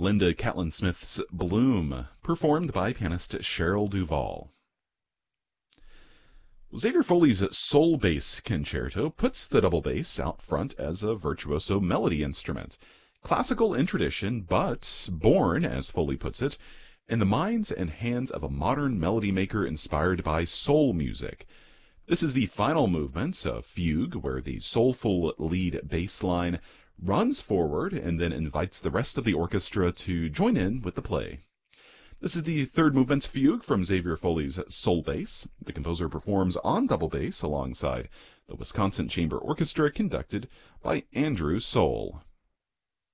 Linda Catlin Smith's Bloom, performed by pianist Cheryl Duvall. Xavier Foley's Soul Bass Concerto puts the double bass out front as a virtuoso melody instrument, classical in tradition, but born, as Foley puts it, in the minds and hands of a modern melody maker inspired by soul music. This is the final movement, a fugue, where the soulful lead bass line runs forward and then invites the rest of the orchestra to join in with the play. This is the third movement's fugue from Xavier Foley's Soul Bass. The composer performs on double bass alongside the Wisconsin Chamber Orchestra, conducted by Andrew Soule.